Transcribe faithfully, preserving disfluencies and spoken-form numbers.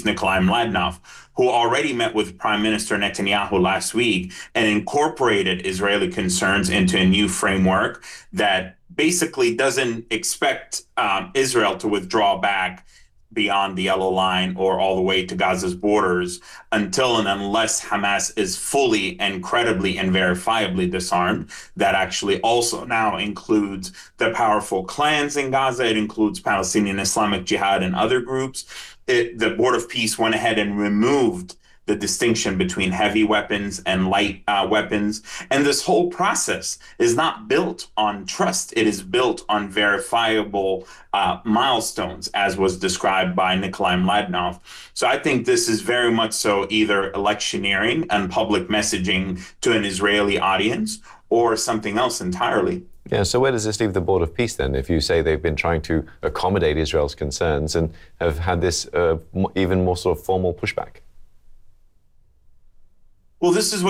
Peace, Nikolai Mladinov, who already met with Prime Minister Netanyahu last week and incorporated Israeli concerns into a new framework that basically doesn't expect um, Israel to withdraw back beyond the yellow line or all the way to Gaza's borders until and unless Hamas is fully and credibly and verifiably disarmed. That actually also now includes the powerful clans in Gaza. It includes Palestinian Islamic Jihad and other groups. It, the Board of Peace went ahead and removed the distinction between heavy weapons and light uh, weapons. And this whole process is not built on trust. It is built on verifiable uh, milestones, as was described by Nikolai Mladinov. So I think this is very much so either electioneering and public messaging to an Israeli audience or something else entirely. Yeah, so where does this leave the Board of Peace then, if you say they've been trying to accommodate Israel's concerns and have had this uh, even more sort of formal pushback? Well, this is what